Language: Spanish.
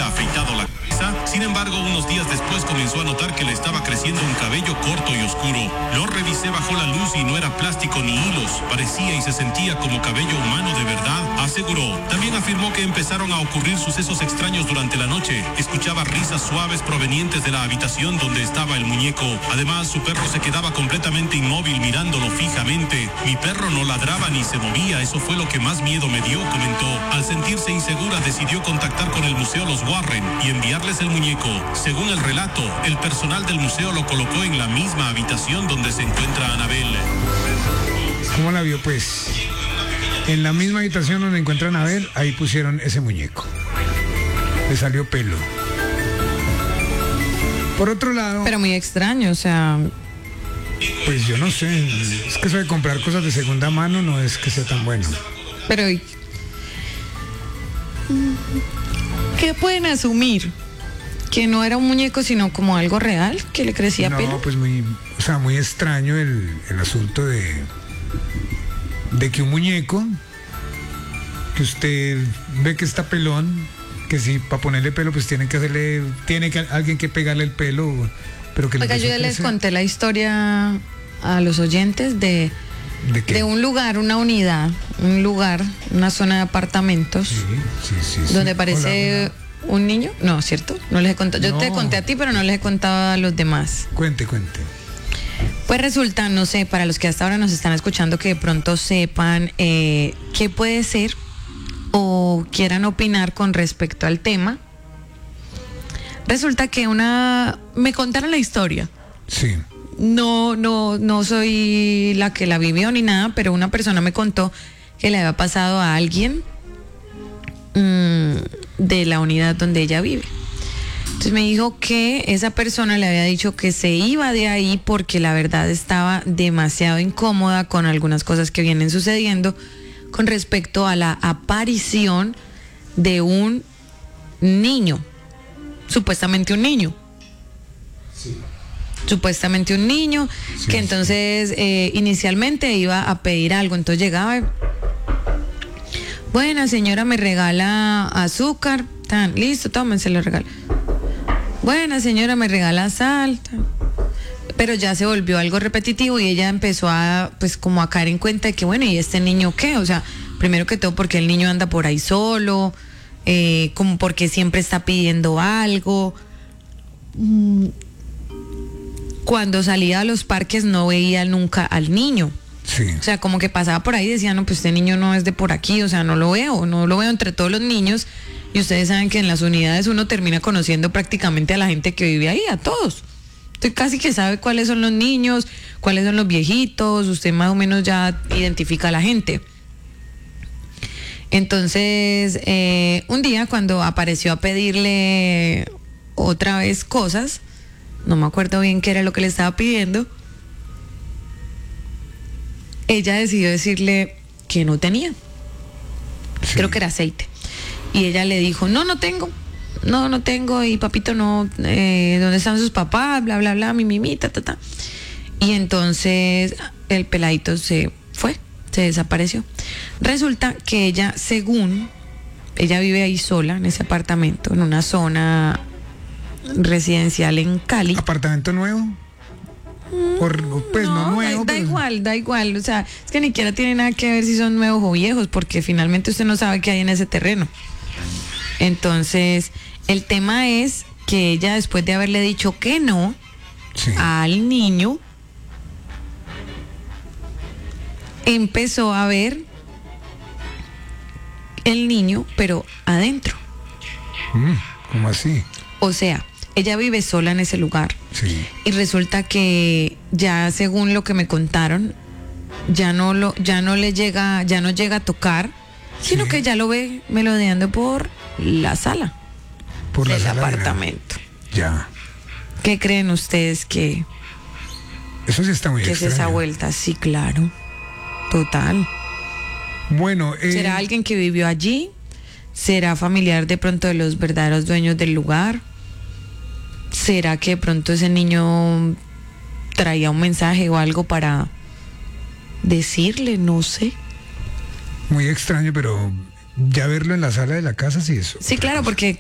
había afeitado la cabeza. Sin embargo, unos días después comenzó a notar que le estaba creciendo un cabello corto y oscuro. Lo revisé bajo la luz y no era plástico ni hilos. Parecía y se sentía como cabello humano de verdad, aseguró. También afirmó que empezaron a ocurrir sucesos extraños durante la noche. Escuchaba risas suaves provenientes de la habitación donde estaba el muñeco. Además, su perro se quedaba completamente inmóvil mirándolo fijamente. Mi perro no ladraba ni se movía. Eso fue lo que más miedo me dio, comentó. Al sentirse insegura, decidió contactar con el Museo Los Warren y enviarles el muñeco. Según el relato, el personal del museo lo colocó en la misma habitación donde se encuentra Anabel. ¿Cómo la vio, pues? En la misma habitación donde encuentra a Anabel, ahí pusieron ese muñeco. Le salió pelo. Por otro lado... Pero muy extraño, o sea... Pues yo no sé, es que eso de comprar cosas de segunda mano no es que sea tan bueno. Pero... ¿qué pueden asumir? ¿Que no era un muñeco sino como algo real? ¿Que le crecía pelo? No, pues muy extraño el asunto de que un muñeco que usted ve que está pelón, que si para ponerle pelo pues tiene alguien que pegarle el pelo, pero que oiga, yo ya les conté la historia a los oyentes de un lugar, una unidad, una zona de apartamentos, sí, donde parece un niño. No, ¿cierto? No les he contado. Yo te conté a ti, pero no les he contado a los demás. Cuente. Pues resulta, no sé, para los que hasta ahora nos están escuchando, que de pronto sepan qué puede ser o quieran opinar con respecto al tema. Resulta que me contaron la historia. Sí. No soy la que la vivió ni nada, pero una persona me contó que le había pasado a alguien de la unidad donde ella vive. Entonces me dijo que esa persona le había dicho que se iba de ahí porque la verdad estaba demasiado incómoda con algunas cosas que vienen sucediendo con respecto a la aparición de un niño, supuestamente un niño. Sí. Supuestamente un niño, que entonces inicialmente iba a pedir algo, entonces llegaba, buena señora, me regala azúcar, listo, tómense, le regalo. Buena señora, me regala sal, pero ya se volvió algo repetitivo y ella empezó a, pues como a caer en cuenta de que bueno, ¿y este niño qué? O sea, primero que todo, porque el niño anda por ahí solo, como porque siempre está pidiendo algo. Cuando salía a los parques no veía nunca al niño. Sí. O sea, como que pasaba por ahí y decía, no, pues este niño no es de por aquí, o sea, no lo veo entre todos los niños. Y ustedes saben que en las unidades uno termina conociendo prácticamente a la gente que vive ahí, a todos. Usted casi que sabe cuáles son los niños, cuáles son los viejitos, usted más o menos ya identifica a la gente. Entonces, un día cuando apareció a pedirle otra vez cosas, no me acuerdo bien qué era lo que le estaba pidiendo, ella decidió decirle que no tenía. Sí. Creo que era aceite. Y ella le dijo, no tengo, y papito no, ¿dónde están sus papás? Bla, bla, bla, mi, ta. Y entonces el peladito se fue, se desapareció. Resulta que ella, según, ella vive ahí sola, en ese apartamento, en una zona residencial en Cali. ¿Apartamento nuevo? Pues no nuevo. Da igual, o sea, es que ni siquiera tiene nada que ver si son nuevos o viejos, porque finalmente usted no sabe qué hay en ese terreno. Entonces, el tema es que ella, después de haberle dicho que no al niño, empezó a ver el niño, pero adentro. ¿Cómo así? O sea, ella vive sola en ese lugar. Sí. Y resulta que ya, según lo que me contaron, ya no llega a tocar, sino que ya lo ve melodeando por la sala del apartamento. Ya. ¿Qué creen ustedes que? Eso sí está muy extraño. ¿Qué es esa vuelta? Sí, claro. Total. Bueno, ¿será alguien que vivió allí? ¿Será familiar de pronto de los verdaderos dueños del lugar? ¿Será que de pronto ese niño traía un mensaje o algo para decirle? No sé. Muy extraño, pero ya verlo en la sala de la casa, sí, eso. Sí, claro, porque